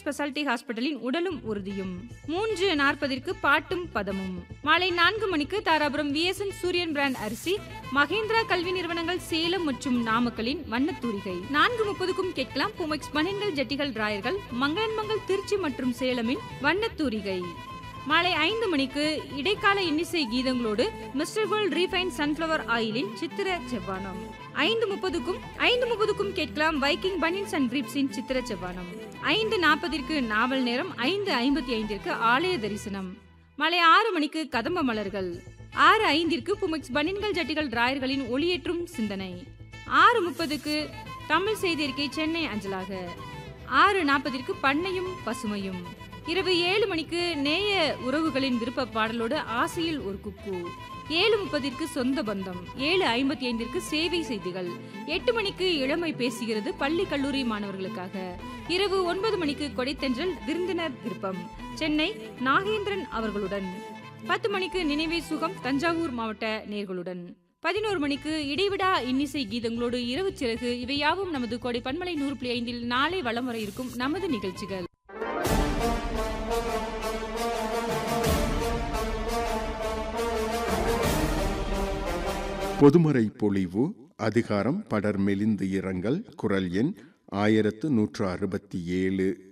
Speciality ஹாஸ்பிட்டலின் உடலும் உறுதியும். 3:40 பாட்டும் பதமும். மாலை 4 மணிக்கு தாராபுரம் விஎஸ்என் சூரியன் பிராண்ட் அரிசி, மகேந்திரா கல்வி நிறுவனங்கள் சேலம் மற்றும் நாமக்கலின் வண்ணத்தூரிகை. 4:30 கேட்கலாம் பூமெக்ஸ் பனியன்கள் ஜட்டிகள் டிராயர்கள், மங்களன்மங்கல் திருச்சி மற்றும் சேலமின் வண்ணத்தூரிகை. மாலை 5 மணிக்கு இடைக்கால இன்னிசை கீதங்களோடு மிஸ்டர் வேர்ல்ட் ரீஃபைன் சன்ஃபிளவர் ஆயிலின் சித்திர செவ்வானம். 5:30 கேட்கலாம் வைக்கிங் பனியன்ஸ் அண்ட் பிரீப்ஸின் சித்திர செவ்வானம். 5:40 நாவல் நேரம். 5:55 ஆலய தரிசனம். மாலை 6 மணிக்கு கதம்ப மலர்கள். 6:05 புமெக்ஸ் பனியன்கள் ஜட்டிகள் டிராயர்களின் ஒளியேற்றும் சிந்தனை. 6:30 தமிழ் செய்தி அறிக்கை சென்னை அஞ்சலாக. 6:40 பண்ணையும் பசுமையும். இரவு 7 மணிக்கு நேய உறவுகளின் விருப்ப பாடலோடு ஆசையில் ஒரு குக்கு. 7:30 சொந்த பந்தம். 7:55 சேவை செய்திகள். 8 மணிக்கு இளமை பேசுகிறது பள்ளி கல்லூரி மாணவர்களுக்காக. இரவு 9 மணிக்கு கொடைத்தென்றல் விருந்தினர் விருப்பம் சென்னை நாகேந்திரன் அவர்களுடன். 10 மணிக்கு நினைவே சுகம் தஞ்சாவூர் மாவட்ட நேர்களுடன். 11 மணிக்கு இடைவிடா இன்னிசை கீதங்களோடு இரவு சிறகு. இவையாவும் நமது கோடை பண்பலை 100.5 நாளை வலம் வர இருக்கும் நமது நிகழ்ச்சிகள். பொதுமறை பொழிவு. அதிகாரம் படர் மெலிந்து இரங்கல். குரல் எண் 1167.